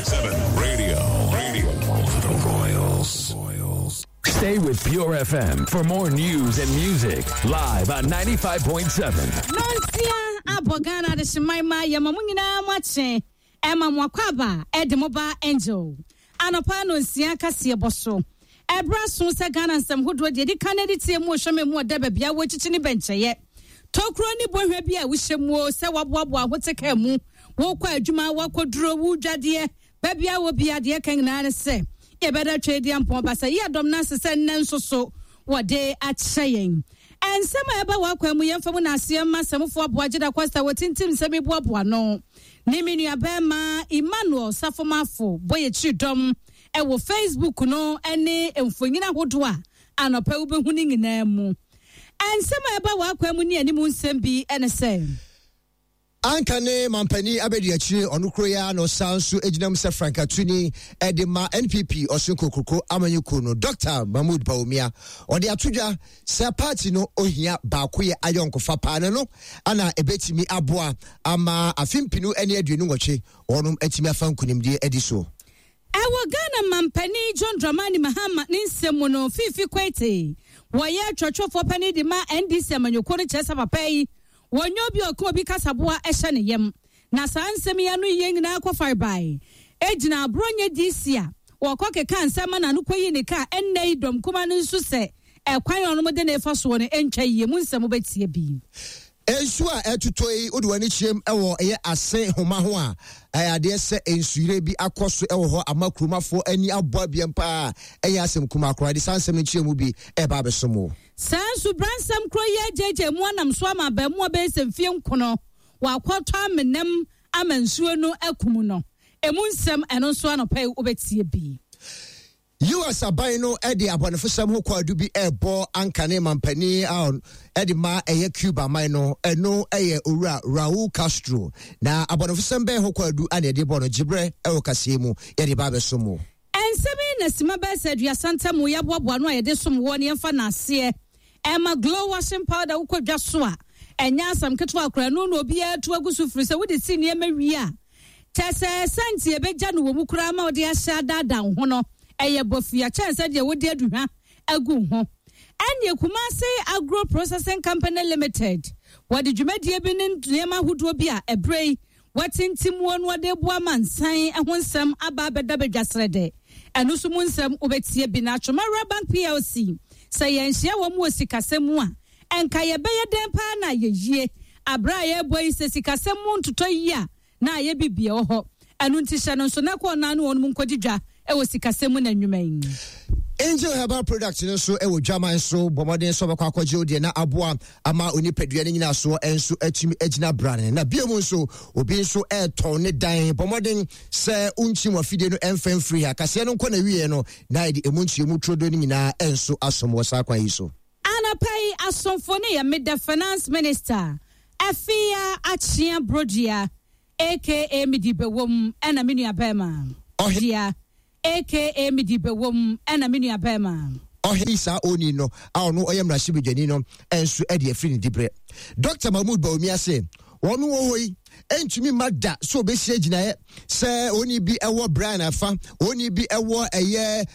90.7 radio for the Royals. Stay with Pure FM for more news and music live on 95.7. Nansia abogana de shimaima yamamungina mwache ema mwakwaba edimoba angel anopa no nsia kase boso ebra so se Ghana nsem hodo de di kanadi tie mu hweme mu oda babia wachichi ni bencheye tokro ni bohwe bia wuhyemu se waboabo ahoteka mu wo kwa adwuma wakoduro wu dwade babia wo bia de kan na se e beda twedi ampon basa ye dom na se nso so wode acheyen ensema eba wakwa mu yemfamu na asem masemfo aboageda kwasta wotintim semi boabo no ni menua bema Emmanuel Safomafo boye chidom e wo Facebook no ene emfonyina hodo a anopa wo behu ni nyina mu ensema eba wakwa mu ni animu nsem bi ene se Ankane mampani abediachi onukroya no sansu ejinam se Franka Tuni edema NPP osunko koko amanyuko no Dr. Mahmoud Bawumia ode atudwa se party no ohia baakoye ayonkofa paane no ana ebetimi aboa ama afimpinu ene aduenu ngoche onum etimi afankunimde ediso ewo Ghana mampani John Dramani Mahama ninsemu no fifi kwete woye twotwofo pani di ma NDC amanyuko no chesa papai wonyo bi okobi kasaboa ehye ne yem na sansem ya no ye nyina akofar bai ejina abronye disia wokoke kan sama na no koyi ne ka ennei dom kuma no nsu se ekwan ono de na efaso no entwa ye mu nsem betie bi ensu a etutoi odwani chiem ewo eye ase homa ho a ayade se ensure bi akoso ewo ho amakrumafo ani aboa biampa eye asem kuma akora de sansem no chiemu bi eba besomo sansu bransam kroye jeje mu anam so ama ba mu be semfie nkono wa kwato amenem amansuo no akumu no emu nsem eno so anopai obetie bi US abaino edi abonefosam ho kwadu bi ebo ankane mampani on edi ma eye Cuba maino eno eye owura Raul Castro na abonefosam be ho kwadu ane edi bono gibre ewo kasemu yedi ba besomo ensemi na sima ba sedua santa mu yaboabo no ayede som wo ne mfa na ase ema glow washing powder ukodwa so a enya asam ketwa akora no no obi atu agusu firi se wodi si ne mawi a tese santi ebeja no wo mu kura ma odi ahya dada ho no eye bofia chance de wodi aduhwa agu ho ene Kumasi Agro Processing Company Limited wodi dwumadie bi ne nema hudo bi a ebrei watintim wonu ade boa mansan ehonsam aba beda bedwasrede enu so munsam obetie bi na Chomara Bank PLC say yenhia wo mu osikasemu a enka ye beye den pa na yeyie abra ye boy se sikasemu ntoto yi a na ye bibie ho enu ntisha no so na ko na no wonu nkodidwa e osikasemu na nwuman Angel Herbal Products no so ewo dwaman so bomodin so bakwa kwaje odi na aboa ama onipadua ne nyina so enso atimi agina brane na biemu so obi so ton ne dan bomodin se unchi mo fide no enfan free ha kase no nkona wiye no na edi emunchi mu trodo ne nyina enso asomo sa kwan yi so anapai asomfone ya Meda Finance Minister Afia Achia Brodia aka Midibewom ena minu abema ohia aka Midibewom ena minu abema ohisa oni no awno oyemra shibedwani no enso ede afri ni dibre Dr. Mahmoud Bawumia say wonu wo hoyi entumi mada so obesi aginaye se oni bi ewo Brian afa oni bi ewo eye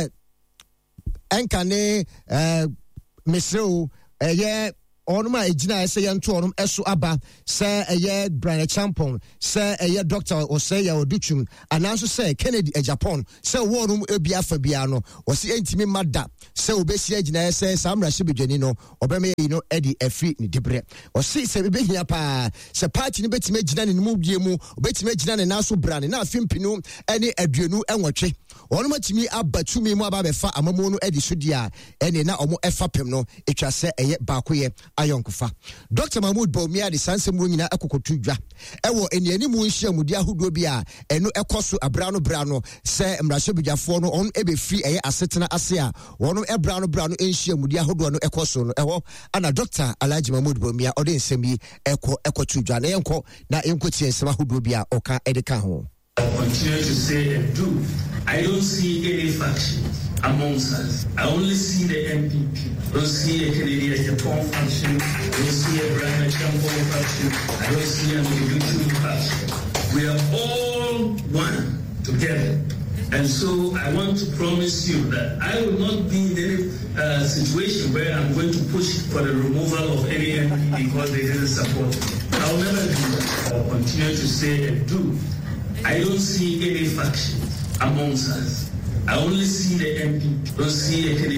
enkane mesreo eye onuma ejina ese yento onum eso aba se eye Brian Champon se eye Dr. Oseye Oduchum ananso se Kennedy Japan se wonum ebi afa bia no osi entimi mada se obesi agina ese samra shibedwani no obeme yi no edi afri ni dibre osi se bebehia pa se party ni betime agina ne mu bie mu obetime agina ne naso brane na afimpinu ene aduenu enwotwe onuma timi abatumi mu aba befa amamu no edi so dia ene na omo efapem no etwa se eye baakoye ayonkofa Dr. Mahmoud Bawumia de sansem wo nyina akokotu dwa ewo eniani mu nhia mudi ahodo bi a eno ekoso abrano se mrahye bidwafo no on ebefi eye asetena ase a wono ebrano nhia mudi ahodo no ekoso no ewo ana Dr. Alhaji Mahmoud Bawumia ode nsemi ekotu dwa na yenko na yenkoti ensem ahodo bi a oka edeka ho. Continue to say and do. I don't see any faction amongst us. I only see the MPP. I don't see a Kennedy Japan faction. I don't see a Brian Champon faction. I don't see a Miduchu faction. We are all one. together. And so I want to promise you that I will not be in any situation where I'm going to push for the removal of any MP because they didn't support me. I will never do that. I will continue to say and do. I don't see any factions amongst us. I only see the MP. Don't see any.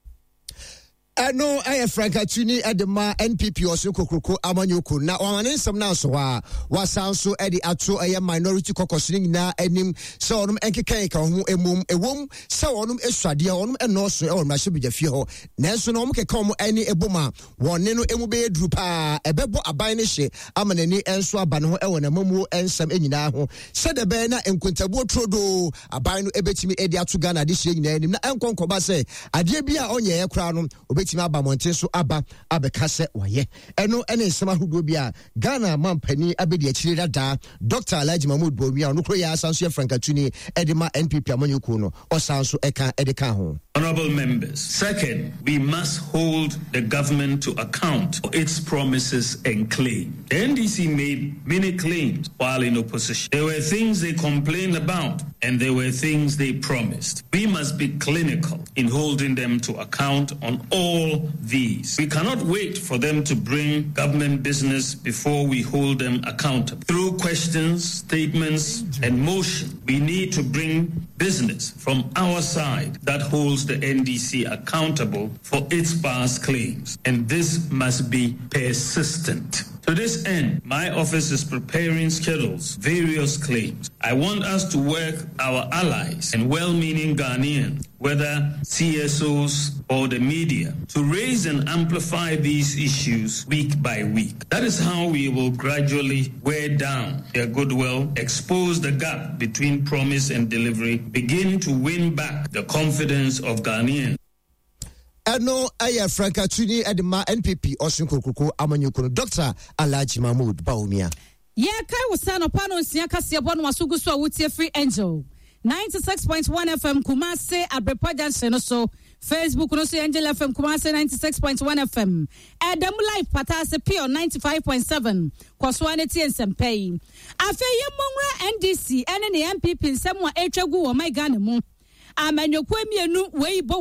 No, I have Frank Atuni at the NPP or Sukoko Amanyoko. Now, on some now, so was sound so Eddie Atu, a minority caucusing now, and him so on Enkeka, a womb, so on Estradia on and also on my should be the few. Nelson Omke come any eboma, one Neno Emube Drupa, a bebo a bainishe, Amaneni and Swabano, and a Momo and some Eninaho. Said the banner and Quintabo Trodo, a bino ebetimi Eddie Atugana this year, and Konkobase, a dear beer on your crown. Aba Monteso Aba Abekase Waye. Eno ene sama hudobia Ghana mampani abedi achirida da Dr. Alhaji Mahmood Bawumia no kroya sanso Frank Atuni edema NPP amanyuko no osanso eka edeka ho. Honorable members, second, we must hold the government to account for its promises and claims. The NDC made many claims while in opposition. There were things they complained about and there were things they promised. We must be clinical in holding them to account on all these. We cannot wait for them to bring government business before we hold them accountable. Through questions, statements, and motion, we need to bring business from our side that holds the NDC accountable for its past claims, and this must be persistent. To this end, my office is preparing schedules, various claims. I want us to work our allies and well-meaning Ghanaians, whether CSOs or the media, to raise and amplify these issues week by week. That is how we will gradually wear down their goodwill, expose the gap between promise and delivery, begin to win back the confidence of Ghanaians. No, I have Frank Atuni at the NPP Osunkoko Amanyuko, Dr. Alhaji Mahmood Bawumia. Yeah, Kai was son of Panos Yakasia Bon Wasuguso Wutia Free Angel. 96.1 FM Kumase Abrepa Junction so Facebook no so Angel FM Kumase 96.1 FM. Adam Live Patase Pio 95.7. Kwaswaneti and Sempei. Afe Yemongra NDC and the MPP in Samwa Echagu or my Ghana. Amanyokwe mienu weibo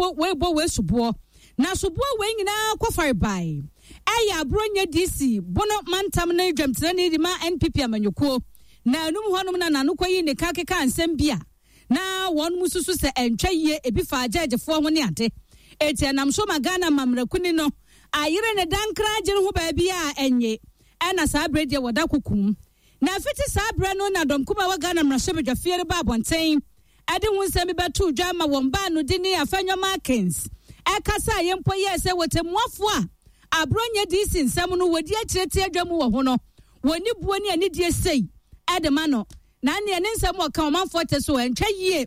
wesubo na subo wengi na kwafare bai eya bronye DC bono mantam na dwam tene di ma NPP amanyokwo na anum honum na nanokwa yi ne kakeka ansem bia na won mususu se entwaye ebi fa agegefo ho ne ade etianam so magana mamrakuni no ayire ne dankra agire ho ba bia enye ena sa brede woda kokum na fiti sa bre no na domkuma wa Ghana mrahye fiere ba bonten ade wunsemi betu dwama womba no dini afanyo markings ekasa yempo yese wotemuafo a abronye disi nsem no wodi akirete adwamu wo ho no woni buoni ani die sei ade ma no na ne ne nsem o kan manfo te so entwa yie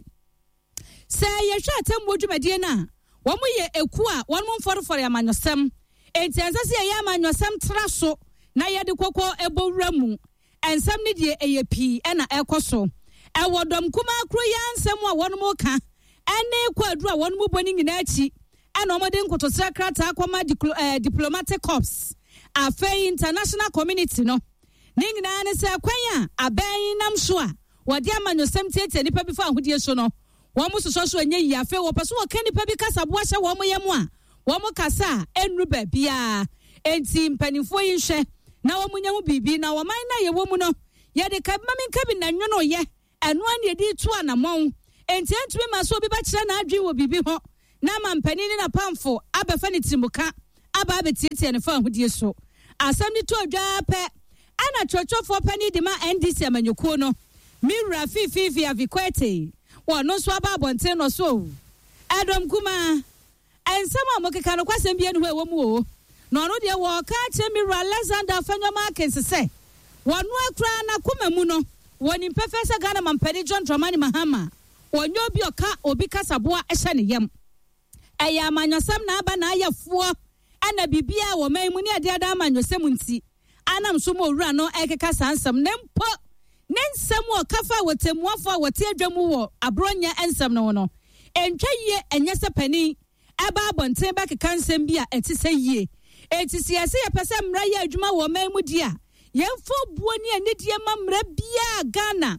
se ye hwa atembo dwumadie na wo mo ye eku a won mo mforofore amanyosem entiansa se ye amanyosem tra so na ye de kokko ebowura mu ensem ne die eyepi na ekoso ewodom kuma akro yansem a won mo ka ene kwadu a won mo boni nyina achi ena omode nkotosra krata akoma diplomatic corps afei international community no ningina ne se kwan a aban nam so a wode amanyosem tietie nipa bi fa ahodie so no wo mo soso anya yi afei wo peso wo ka nipa bi kasa bo ahye wo mo yem a wo mo kasa enru ba bia enti mpanifo yi hwe na wo munya mu bibi na wo man na ye wo mu no ye de ka mami nka bi na nwono ye eno an ye di tu anamon enti entumi maso bi ba kire na adwi wo bibi ho na mampani ni na pamfo abefa ni timuka aba betietie ne fa ahodie so asam ni to adwa pe ana chochofo pani di ma NDC amanyoko no mira fifi avikwete wono so aba bonten no so adom kuma ensama mokeka no kwasem bia no ho ewo mu o no no de wo ka che mira Alexander Fanyo Markins se wono akra na kuma mu no woni Professor Ghana mampani John Dramani Mahama wonyo bi oka obi kasaboa ehye ne yam eya amanyosam na aba na ayafuo ana bibia wo man mu ne ade ada amanyosam nti anam so mo wura no ekeka sansam nempo nensam o kafa wotemuafo wote adwamu wo abronya ensam no no entwaye enyese pani aba abonten ba keka nsam bia etise yie etisiase ye pese mra ye adwuma wo man mu dia yemfo buo ne anidie mamra bia Ghana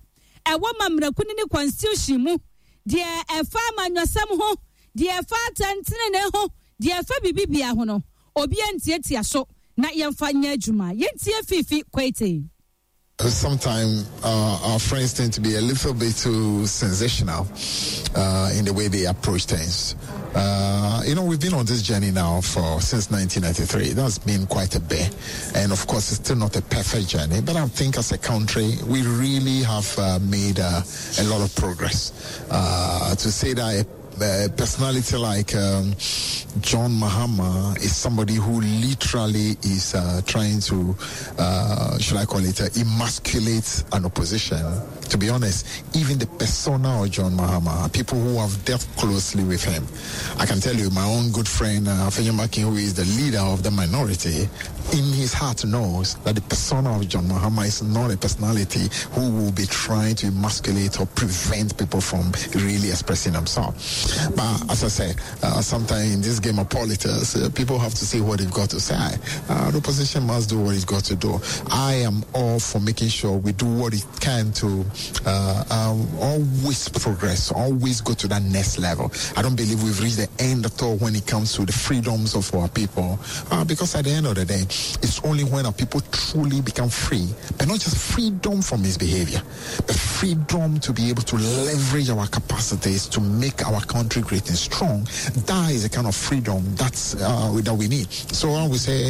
ɛwɔ mamrakuni ne constitution mu die ɛfa manwasɛm ho die ɛfa tantene ne ho die ɛfa bibibia ho no obi antiatia so na yɛmfa nya adwuma yɛntie fifi kwete. Sometimes our friends tend to be a little bit too sensational in the way they approach things. We've been on this journey now since 1993. That's been quite a bit. And of course, it's still not a perfect journey. But I think as a country, we really have made a lot of progress. To say that a personality like John Mahama is somebody who literally is trying to, should I call it, emasculate an opposition. To be honest, even the persona of John Mahama, people who have dealt closely with him. I can tell you, my own good friend, Afenya Makin, who is the leader of the minority, in his heart knows that the persona of John Mahama is not a personality who will be trying to emasculate or prevent people from really expressing themselves. But as I said, sometimes in this game of politics, people have to say what they've got to say. The opposition must do what it's got to do. I am all for making sure we do what it can to always progress, always go to that next level. I don't believe we've reached the end at all when it comes to the freedoms of our people, because at the end of the day, it's only when our people truly become free, but not just freedom from misbehavior, but freedom to be able to leverage our capacities to make our country great and strong. That is the kind of freedom that we need. So I would say,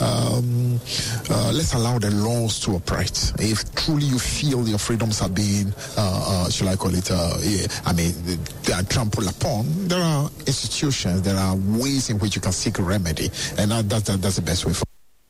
let's allow the laws to operate. If truly you feel your freedoms are being, shall I call it, they are trampled upon, there are institutions, there are ways in which you can seek a remedy, and that's the best way for.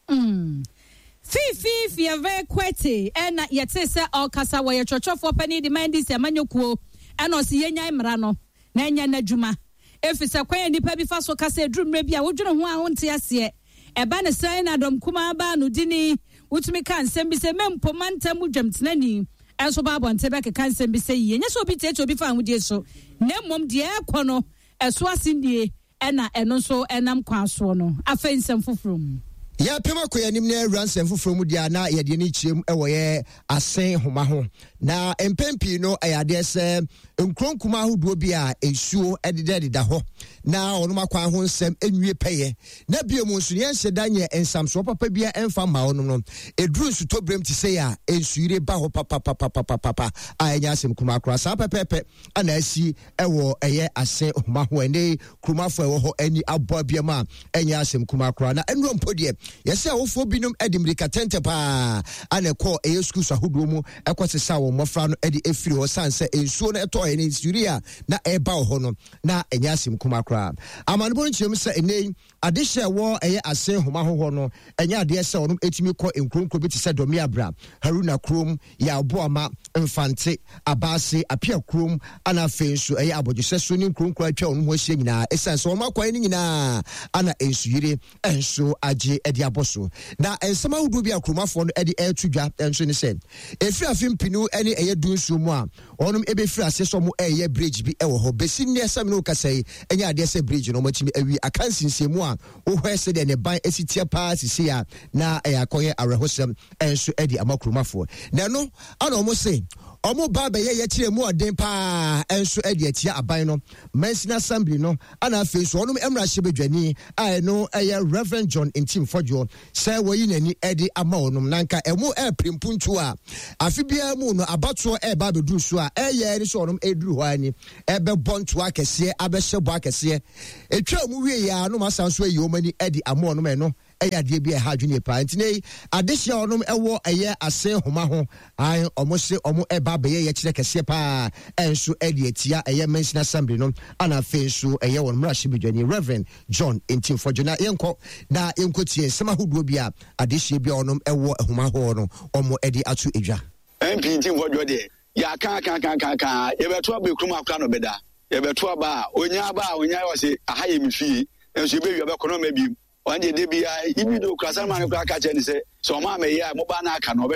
Fifi very kwete and yet say all kasa wa your church for penny demand this amanyokuo and osi yenya imra no na enya na dwuma efisa kwan nipa bi fa so kasa edrumre bia wodwene ho a wonte ase eba ne san na dom kuma ba no dini wutumi kan nsem bi se mempo mantam dwamtenani enso ba bonte be kan nsem bi se yenya so bi techo bi fa hodie so na mom de ekono eso asindie ena eno so enam kwan so no afa nsem fofrom. Ya pema ko yanim na ransom foforo mu dia na ye de ni chiem ewo ye asen homa ho na empempi no ayade se nkronkuma ahodo bi a ensuo edededa ho na onum akwan ho nsem enwie peye na biemu nso ye nhedanye ensamso papa bia emfa ma onum no eduru nsu tobrem ti se ya ensuire ba ho papa anya asem kuma akra sa pepepe ana asi ewo eye asen homa ho ene krumafo ewo ho ani abo biama anya asem kuma akra na enro mpodie yesi awofo binum edimirika tente pa ana ko eye school sahodo mu ekosesa wo mofra no edi efiri ho sanse ensuo na eto ene Syria na eba ho no na enya asim kuma kra amanbo nchiem se ene adehye wo eye asen homa ho no enya ade se onum etimi ko enkronkro bi te se domi abra Haruna krom ya aboama mfante abase apia krom ana fensu eye abojese so ni nkronkro atwa onum ho hye nyina esanse wo makwan ni nyina ana ensuyire enso age edi aboso na ensema hudu bi akromafo no edi etudwa enso ni se efi afimpinu ene eye dunsu mu a onum ebefiri ase so mu eye bridge bi ewo ho besi ne asam no kasai enya ade se bridge no matimi awi akansinsemu a wo hwese de ne ban esitia pa sisi a na akoye arehosem enso edi amakromafo na no ana omo se omo baba ye kire mu odin pa enso edi atia aban no Mensina Assembly no ana afi so onum emra hye bedwani ai no eye Reverend John Intim Fojo say woyi nani edi ama onum nanka emu prempuntu a afi bia mu no abato ba bedu so a eye ri so onum eduru ho ani ebe bonto akese abehye bo akese etwa mu wie ya no masanso eyi omani edi ama onum no eya de bia ha dwene pa ntine adehye onum ewo eye asen homa ho ai omose omo eba be ye kire kese pa enso edi atia eye Mensina Assembly no ana fensu eye won mrahye bedwani Reverend John Intim Fojo na yenko tie sema hodo bia adehye bia onum ewo homa ho no omo edi atu edwa MP Intim Fojo de ya kan ye beto abekrum akra no beda ye beto aba onya wo se ahaye mfie enso be wi be kono ma bi wanje de bia ibi do krasa man kra ka che ni se so ma me ya mo ba na aka no